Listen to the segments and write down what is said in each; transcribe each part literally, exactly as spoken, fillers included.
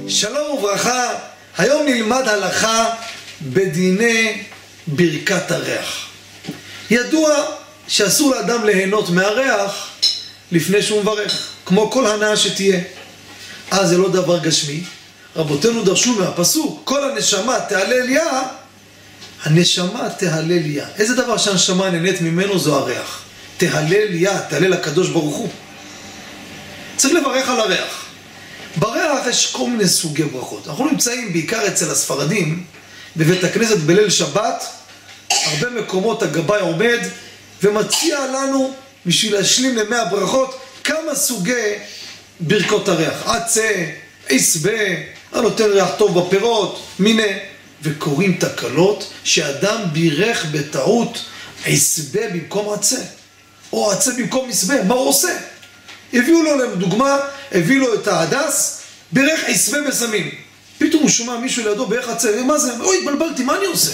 שלום וברכה, היום נלמד הלכה בדיני ברכת הריח. ידוע שאסור לאדם ליהנות מהריח לפני שהוא מברך, כמו כל הנאה שתהיה. אז זה לא דבר גשמי. רבותינו דרשו מהפסוק, כל הנשמה תהלל יה, הנשמה תהלל יה. איזה דבר שהנשמה נהנית ממנו זו הריח. תהלל יה, תהלל הקדוש ברוך הוא. צריך לברך על הריח. בריח יש כל מיני סוגי ברכות. אנחנו נמצאים בעיקר אצל הספרדים, בבית הכנסת בליל שבת, הרבה מקומות הגבאי עומד ומציע לנו בשביל להשלים למאה ברכות כמה סוגי ברכות הריח. עצה, עשבה, הנותן ריח טוב בפירות, מיני, וקוראים תקלות שאדם בירך בטעות עשבה במקום עצה, או עצה במקום עשבה. מה הוא עושה? הביאו לו לדוגמה, הביאו לו את ההדס, בירך עשבה בסמים. פתאום הוא שומע מישהו לידו בירך עצה, מה זה? אוי, התבלבלתי, מה אני עושה?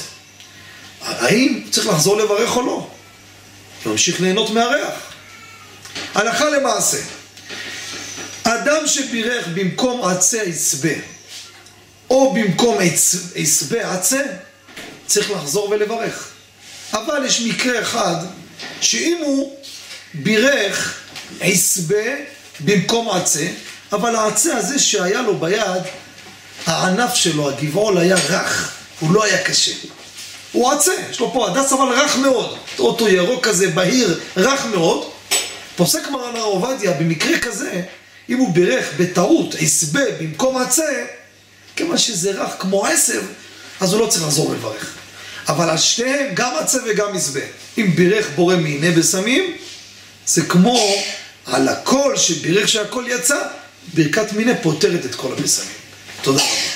האם צריך לחזור לברך או לא? להמשיך ליהנות מהריח. הלכה למעשה, אדם שבירך במקום עצה עשבה, או במקום עשבה עצה, צריך לחזור ולברך. אבל יש מקרה אחד, שאם הוא בירך עשבה במקום עצה, אבל העצה הזה שהיה לו ביד, הענף שלו, הגבעול, היה רך, הוא לא היה קשה. הוא עצה, יש לו פה הדס אבל רך מאוד, אותו ירוק כזה, בהיר, רך מאוד. פוסק מרן הרב עובדיה, במקרה כזה, אם הוא בירך בטעות עשבה במקום עצה, כמה שזה רך כמו עשב, אז הוא לא צריך לחזור לברך. אבל על שניהם, גם עצה וגם עשבה, אם בירך בורא מיני בסמים, זה כמו על הכל שבירך שהכל יצא, ברכת מיני פותרת את כל הבשמים. תודה רבה.